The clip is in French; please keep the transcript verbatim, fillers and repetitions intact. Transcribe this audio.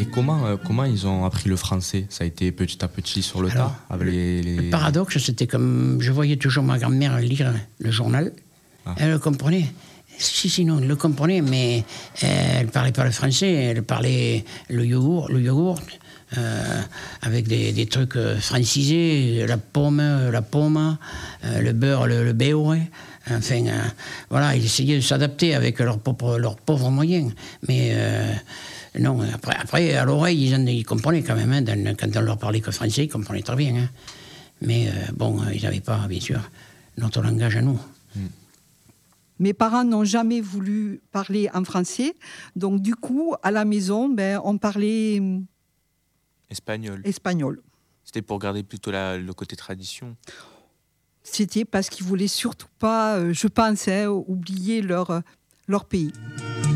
comment, euh, comment ils ont appris le français? Ça a été petit à petit sur le Alors, tas avec les, les... Le paradoxe, c'était comme je voyais toujours ma grand-mère lire le journal. Ah. Elle le comprenait. Si, si, non, elle le comprenait, mais elle ne parlait pas le français. Elle parlait le yogourt, le yogourt euh, avec des, des trucs euh, francisés, la pomme, la pomme, euh, le beurre, le, le beurre. Enfin, euh, voilà, ils essayaient de s'adapter avec leurs pauvres, leurs pauvres moyens. Mais euh, non, après, après, à l'oreille, ils, en, ils comprenaient quand même. Hein, dans, quand on leur parlait que français, ils comprenaient très bien. Hein. Mais euh, bon, ils n'avaient pas, bien sûr, notre langage à nous. Mm. Mes parents n'ont jamais voulu parler en français. Donc, du coup, à la maison, ben, on parlait... Espagnol. Espagnol. C'était pour garder plutôt la, le côté tradition. C'était parce qu'ils ne voulaient surtout pas, euh, je pense, hein, oublier leur, leur pays.